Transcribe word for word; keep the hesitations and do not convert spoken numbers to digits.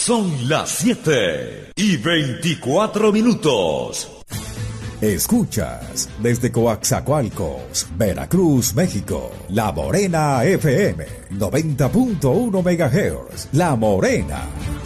Son las siete y veinticuatro minutos. Escuchas desde Coaxacualcos, Veracruz, México, La Morena F M, noventa punto uno megahertz. La Morena.